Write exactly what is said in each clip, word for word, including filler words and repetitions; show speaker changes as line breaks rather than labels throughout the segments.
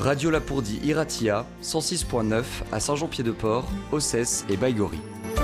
Radio Lapourdie Iratia, cent six point neuf à Saint-Jean-Pied-de-Port, Ossès et Baïgorry.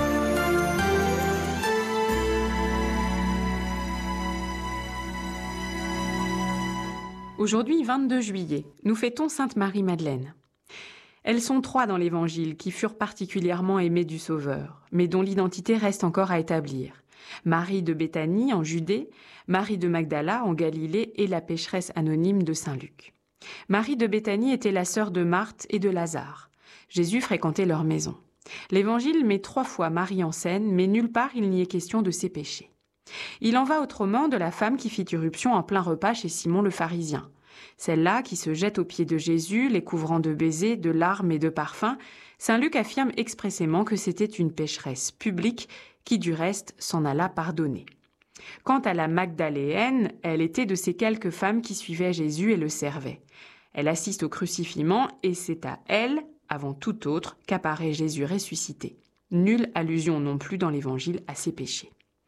Aujourd'hui, vingt-deux juillet, nous fêtons Sainte Marie-Madeleine. Elles sont trois dans l'Évangile qui furent particulièrement aimées du Sauveur, mais dont l'identité reste encore à établir. Marie de Béthanie en Judée, Marie de Magdala en Galilée et la pécheresse anonyme de Saint Luc. Marie de Béthanie était la sœur de Marthe et de Lazare. Jésus fréquentait leur maison. L'Évangile met trois fois Marie en scène, mais nulle part il n'y est question de ses péchés. Il en va autrement de la femme qui fit irruption en plein repas chez Simon le pharisien. Celle-là qui se jette aux pieds de Jésus, les couvrant de baisers, de larmes et de parfums. Saint Luc affirme expressément que c'était une pécheresse publique qui, du reste, s'en alla pardonner. Quant à la Magdaléenne, elle était de ces quelques femmes qui suivaient Jésus et le servaient. Elle assiste au crucifiement et c'est à elle, avant tout autre, qu'apparaît Jésus ressuscité. Nulle allusion non plus dans l'Évangile à ses péchés.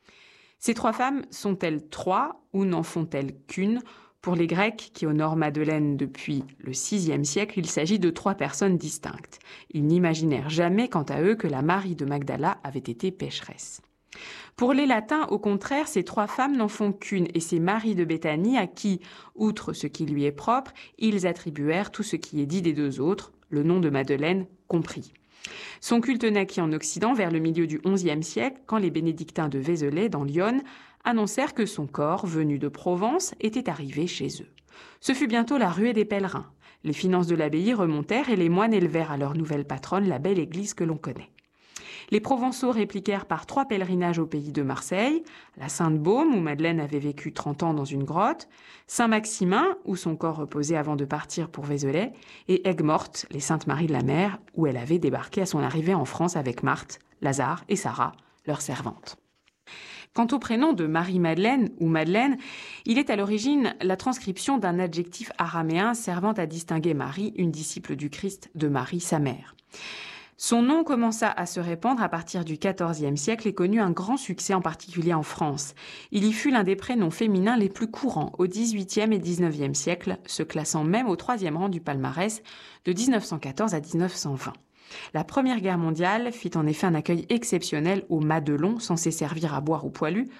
Ces trois femmes sont-elles trois ou n'en font-elles qu'une ? Pour les Grecs qui honorent Madeleine depuis le sixième siècle, il s'agit de trois personnes distinctes. Ils n'imaginèrent jamais, quant à eux, que la Marie de Magdala avait été pécheresse. Pour les Latins, au contraire, ces trois femmes n'en font qu'une, et c'est Marie de Béthanie à qui, outre ce qui lui est propre, ils attribuèrent tout ce qui est dit des deux autres, le nom de Madeleine compris. Son culte naquit en Occident vers le milieu du onzième siècle, quand les bénédictins de Vézelay, dans l'Yonne, annoncèrent que son corps, venu de Provence, était arrivé chez eux. Ce fut bientôt la ruée des pèlerins. Les finances de l'abbaye remontèrent et les moines élevèrent à leur nouvelle patronne la belle église que l'on connaît. Les Provençaux répliquèrent par trois pèlerinages au pays de Marseille, la Sainte-Baume, où Madeleine avait vécu trente ans dans une grotte, Saint-Maximin, où son corps reposait avant de partir pour Vézelay, et Aigues-Mortes, les Saintes-Maries de la Mer, où elle avait débarqué à son arrivée en France avec Marthe, Lazare et Sarah, leurs servantes. Quant au prénom de Marie-Madeleine ou Madeleine, il est à l'origine la transcription d'un adjectif araméen servant à distinguer Marie, une disciple du Christ, de Marie, sa mère. Son nom commença à se répandre à partir du quatorzième siècle et connut un grand succès, en particulier en France. Il y fut l'un des prénoms féminins les plus courants au dix-huitième et dix-neuvième siècle, se classant même au troisième rang du palmarès de dix-neuf cent quatorze à dix-neuf cent vingt. La Première Guerre mondiale fit en effet un accueil exceptionnel au Madelon, censé servir à boire aux poilus,